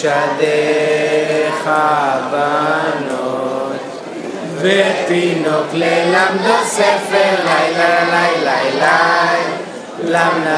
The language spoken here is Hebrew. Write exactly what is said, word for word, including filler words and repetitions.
שדך בנות, ותינוק ללמדו ספר, לי לי לי לי לי, למנה